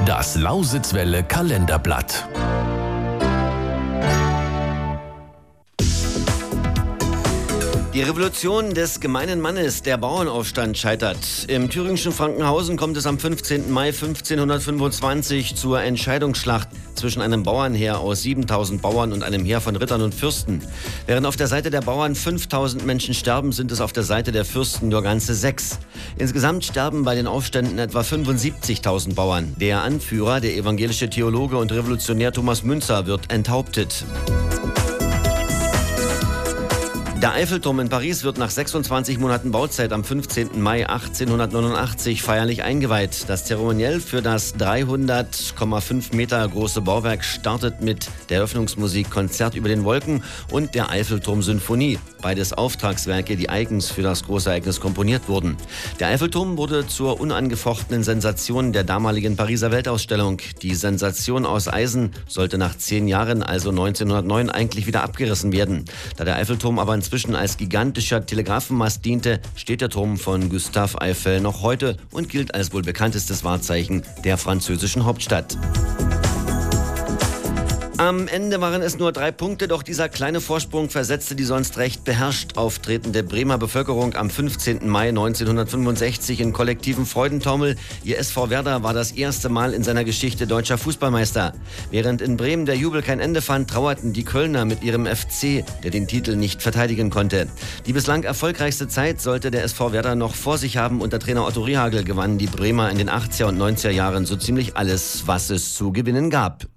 Das Lausitzwelle Kalenderblatt. Die Revolution des gemeinen Mannes, der Bauernaufstand, scheitert. Im thüringischen Frankenhausen kommt es am 15. Mai 1525 zur Entscheidungsschlacht zwischen einem Bauernheer aus 7000 Bauern und einem Heer von Rittern und Fürsten. Während auf der Seite der Bauern 5000 Menschen sterben, sind es auf der Seite der Fürsten nur ganze 6. Insgesamt sterben bei den Aufständen etwa 75.000 Bauern. Der Anführer, der evangelische Theologe und Revolutionär Thomas Müntzer, wird enthauptet. Der Eiffelturm in Paris wird nach 26 Monaten Bauzeit am 15. Mai 1889 feierlich eingeweiht. Das Zeremoniell für das 300,5 Meter große Bauwerk startet mit der Eröffnungsmusik Konzert über den Wolken und der Eiffelturm-Symphonie. Beides Auftragswerke, die eigens für das große Ereignis komponiert wurden. Der Eiffelturm wurde zur unangefochtenen Sensation der damaligen Pariser Weltausstellung. Die Sensation aus Eisen sollte nach 10 Jahren, also 1909, eigentlich wieder abgerissen werden. Da der Eiffelturm aber inzwischen als gigantischer Telegrafenmast diente, steht der Turm von Gustave Eiffel noch heute und gilt als wohl bekanntestes Wahrzeichen der französischen Hauptstadt. Am Ende waren es nur 3 Punkte, doch dieser kleine Vorsprung versetzte die sonst recht beherrscht auftretende Bremer Bevölkerung am 15. Mai 1965 in kollektiven Freudentaumel. Ihr SV Werder war das erste Mal in seiner Geschichte deutscher Fußballmeister. Während in Bremen der Jubel kein Ende fand, trauerten die Kölner mit ihrem FC, der den Titel nicht verteidigen konnte. Die bislang erfolgreichste Zeit sollte der SV Werder noch vor sich haben. Unter Trainer Otto Rehhagel gewannen die Bremer in den 80er und 90er Jahren so ziemlich alles, was es zu gewinnen gab.